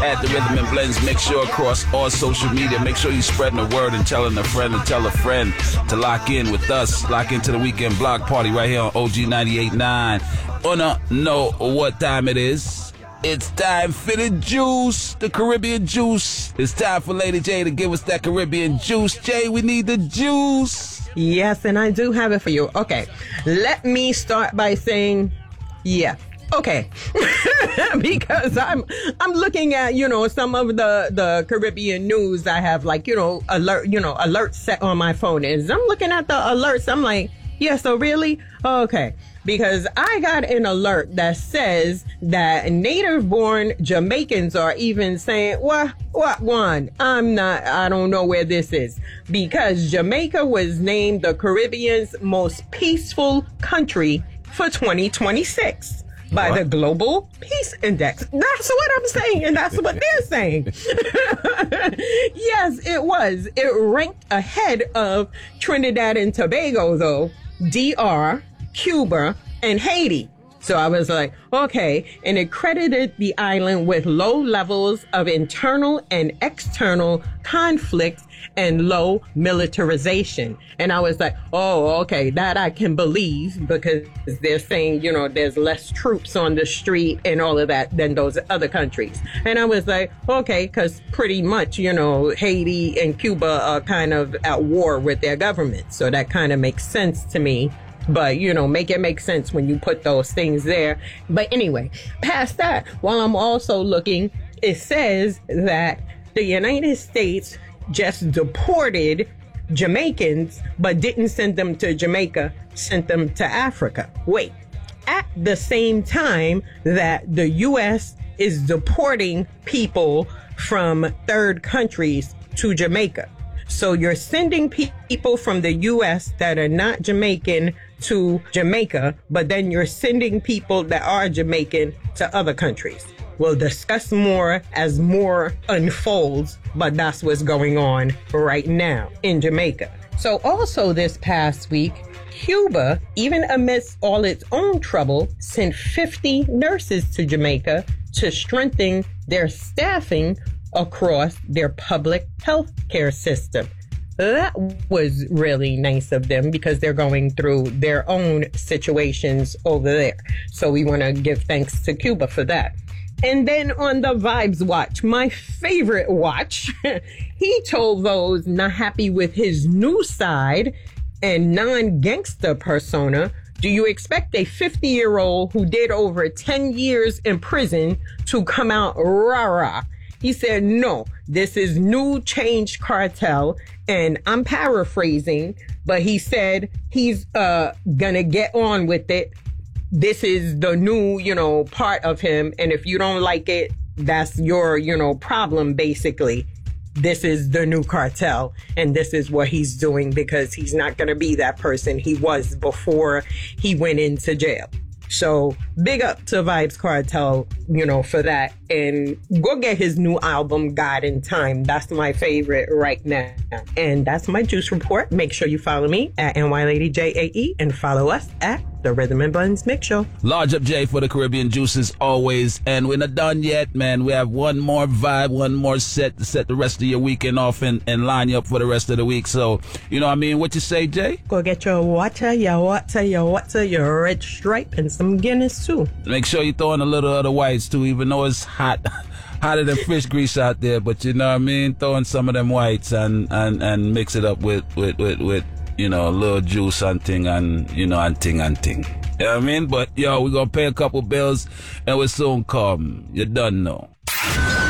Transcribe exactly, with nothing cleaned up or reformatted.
at the Rhythm and Blends. Make sure across all social media, make sure you spreading the word and telling a friend and tell a friend to lock in with us. Lock into the Weekend Block Party right here on O G ninety-eight point nine. Wanna know what time it is? It's time for the juice, the Caribbean juice. It's time for Lady J to give us that Caribbean juice. Jay, we need the juice. Yes, and I do have it for you. Okay, let me start by saying, yeah. Okay, because I'm I'm looking at, you know, some of the, the Caribbean news. I have, like, you know, alert, you know, alerts set on my phone. And I'm looking at the alerts. I'm like, yeah, so really? Okay, because I got an alert that says that native-born Jamaicans are even saying, what, what one? I'm not, I don't know where this is. Because Jamaica was named the Caribbean's most peaceful country for twenty twenty-six. By what? The Global Peace Index. That's what I'm saying, and that's what they're saying. Yes, it was. It ranked ahead of Trinidad and Tobago, though, D R, Cuba, and Haiti. So I was like, okay. And it credited the island with low levels of internal and external conflicts and low militarization. And I was like, oh, okay, that I can believe, because they're saying, you know, there's less troops on the street and all of that than those other countries. And I was like, okay, because pretty much, you know, Haiti and Cuba are kind of at war with their government. So that kind of makes sense to me. But, you know, make it make sense when you put those things there. But anyway, past that, while I'm also looking, it says that the United States just deported Jamaicans, but didn't send them to Jamaica, sent them to Africa. Wait, at the same time that the U S is deporting people from third countries to Jamaica. So you're sending pe- people from the U S that are not Jamaican to Jamaica, but then you're sending people that are Jamaican to other countries. We'll discuss more as more unfolds, but that's what's going on right now in Jamaica. So also this past week, Cuba, even amidst all its own trouble, sent fifty nurses to Jamaica to strengthen their staffing across their public health care system. That was really nice of them, because they're going through their own situations over there. So we want to give thanks to Cuba for that. And then on the Vibes Watch, my favorite watch, he told those not happy with his new side and non-gangster persona, do you expect a fifty-year-old who did over ten years in prison to come out rah-rah? He said, no, this is new Change Cartel. And I'm paraphrasing, but he said he's uh, gonna get on with it. This is the new, you know, part of him. And if you don't like it, that's your, you know, problem, basically. This is the new cartel. And this is what he's doing, because he's not gonna be that person he was before he went into jail. So big up to Vibes Cartel, you know, for that. And go get his new album, God in Time. That's my favorite right now. And that's my juice report. Make sure you follow me at N Y Lady J A E and follow us at the Rhythm and Blends Mix Show. Large up Jay for the Caribbean juices always. And we're not done yet, man. We have one more vibe, one more set to set the rest of your weekend off and, and line you up for the rest of the week. So, you know what I mean? What you say, Jay? Go get your water, your water, your water, your red stripe, and some Guinness too. Make sure you throw in a little of the whites too, even though it's hot. Hotter than fish grease out there, but you know what I mean? Throw in some of them whites and, and, and mix it up with, with, with, with, you know, a little juice and thing and, you know, and thing and thing. You know what I mean? But, yo, we're gonna pay a couple bills and we'll soon come. You done know.